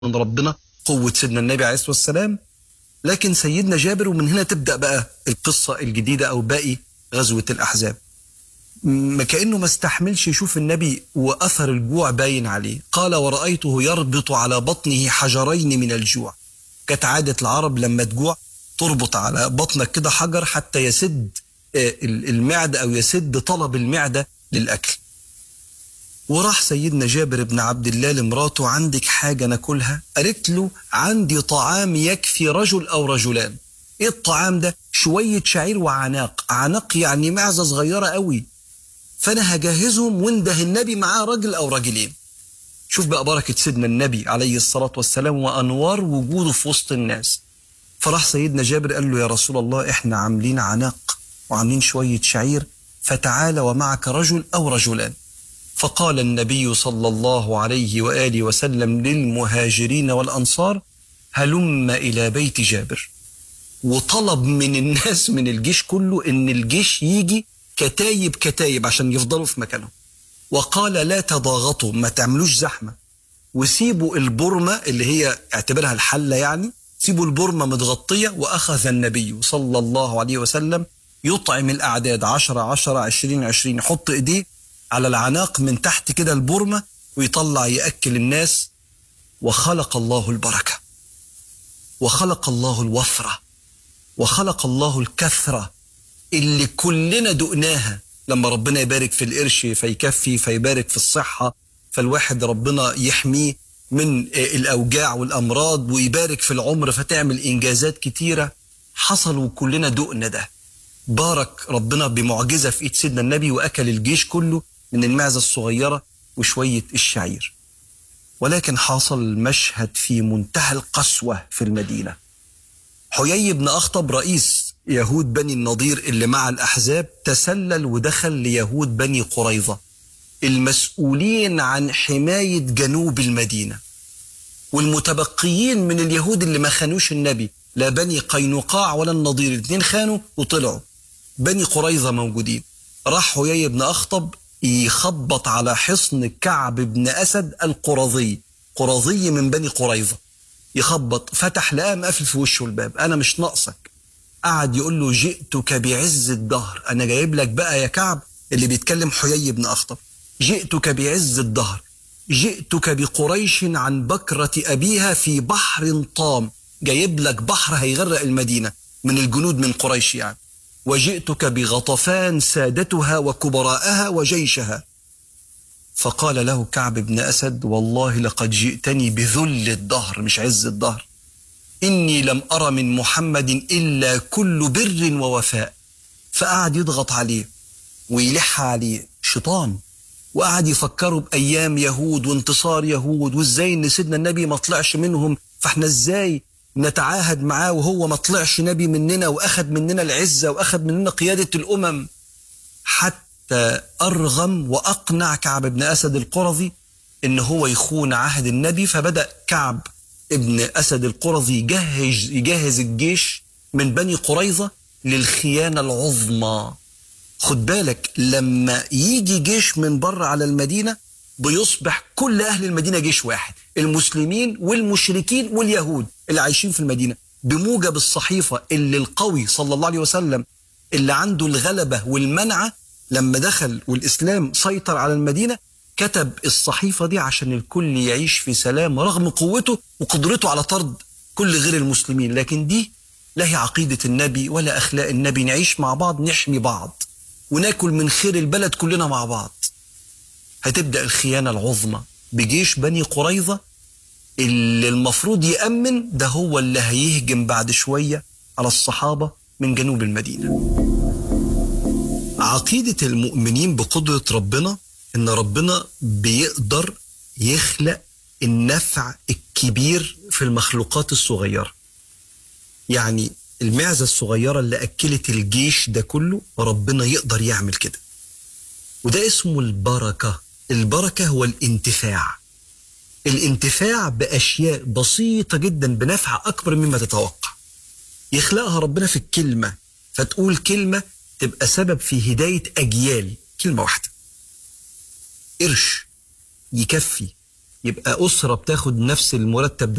من ربنا، قوة سيدنا النبي عليه الصلاة والسلام. لكن سيدنا جابر، ومن هنا تبدأ بقى القصة الجديدة أو باقي غزوة الأحزاب. كأنه ما استحملش يشوف النبي وأثر الجوع باين عليه. قال: ورأيته يربط على بطنه حجرين من الجوع. كانت عادة العرب لما تجوع تربط على بطنك كده حجر حتى يسد المعدة أو يسد طلب المعدة للأكل. وراح سيدنا جابر بن عبد الله لمراته: عندك حاجة ناكلها؟ قالت له: عندي طعام يكفي رجل أو رجلان. ايه الطعام ده؟ شوية شعير وعناق. عناق يعني معزة صغيرة قوي، فانا هجهزهم وانده النبي معاه راجل او راجلين. شوف بقى بركة سيدنا النبي عليه الصلاة والسلام وانوار وجوده في وسط الناس. فراح سيدنا جابر قال له: يا رسول الله، احنا عاملين عناق وعاملين شوية شعير، فتعال ومعك رجل او رجلان. فقال النبي صلى الله عليه وآله وسلم للمهاجرين والأنصار: هلم إلى بيت جابر. وطلب من الناس من الجيش كله إن الجيش يجي كتايب كتايب عشان يفضلوا في مكانهم. وقال: لا تضاغطوا، ما تعملوش زحمة، وسيبوا البرمة اللي هي اعتبرها الحلة، يعني سيبوا البرمة متغطية. وأخذ النبي صلى الله عليه وسلم يطعم الأعداد 10 10 20 20، يحط إيديه على العناق من تحت كده البرمة ويطلع يأكل الناس. وخلق الله البركة، وخلق الله الوفرة، وخلق الله الكثرة اللي كلنا دقناها. لما ربنا يبارك في القرش فيكفي، فيبارك في الصحة فالواحد ربنا يحميه من الأوجاع والأمراض، ويبارك في العمر فتعمل إنجازات كتيرة. حصل وكلنا دقنا ده. بارك ربنا بمعجزة في إيد سيدنا النبي وأكل الجيش كله من المعزة الصغيرة وشوية الشعير. ولكن حصل مشهد في منتهى القسوة في المدينة. حيي بن أخطب رئيس يهود بني النضير اللي مع الأحزاب تسلل ودخل ليهود بني قريظة المسؤولين عن حماية جنوب المدينة، والمتبقيين من اليهود اللي ما خانوش النبي، لا بني قينقاع ولا النضير، الاثنين خانوا وطلعوا، بني قريظة موجودين. راح حيي بن أخطب يخبط على حصن كعب بن أسد القرظي، قرظي من بني قريظة. يخبط، فتح لقاه مقفل في وشه الباب: أنا مش ناقصك. قعد يقول له: جئتك بعز الدهر، أنا جايب لك بقى يا كعب، اللي بيتكلم حيي بن أخطب، جئتك بعز الدهر، جئتك بقريش عن بكرة أبيها في بحر طام، جايب لك بحر هيغرق المدينة من الجنود من قريش يعني. وجئتك بغطفان سادتها وكبراءها وجيشها. فقال له كعب بن أسد: والله لقد جئتني بذل الدهر مش عز الدهر. إني لم أرى من محمد إلا كل بر ووفاء. فقعد يضغط عليه ويلح عليه شيطان، وقعد يفكروا بأيام يهود وانتصار يهود، وإزاي إن سيدنا النبي ما طلعش منهم، فإحنا إزاي نتعاهد معاه وهو ما طلعش نبي مننا وأخذ مننا العزة وأخذ مننا قيادة الأمم. حتى أرغم وأقنع كعب بن أسد القرظي إن هو يخون عهد النبي. فبدأ كعب ابن أسد القرظي يجهز الجيش من بني قريظة للخيانة العظمى. خد بالك، لما يجي جيش من بره على المدينة بيصبح كل أهل المدينة جيش واحد، المسلمين والمشركين واليهود اللي عايشين في المدينة، بموجب الصحيفة اللي القوي صلى الله عليه وسلم اللي عنده الغلبة والمنعة لما دخل والإسلام سيطر على المدينة، كتب الصحيفة دي عشان الكل يعيش في سلام رغم قوته وقدرته على طرد كل غير المسلمين. لكن دي لا هي عقيدة النبي ولا أخلاق النبي، نعيش مع بعض، نحمي بعض، وناكل من خير البلد كلنا مع بعض. هتبدأ الخيانة العظمى بجيش بني قريظة اللي المفروض يأمن، ده هو اللي هيهجم بعد شوية على الصحابة من جنوب المدينة. عقيدة المؤمنين بقدرة ربنا إن ربنا بيقدر يخلق النفع الكبير في المخلوقات الصغيرة. يعني المعزة الصغيرة اللي أكلت الجيش ده كله ربنا يقدر يعمل كده، وده اسمه البركة. البركة هو الانتفاع، الانتفاع بأشياء بسيطة جدا بنفع أكبر مما تتوقع. يخلقها ربنا في الكلمة، فتقول كلمة تبقى سبب في هداية أجيال. كلمة واحدة، قرش يكفي يبقى أسرة بتاخد نفس المرتب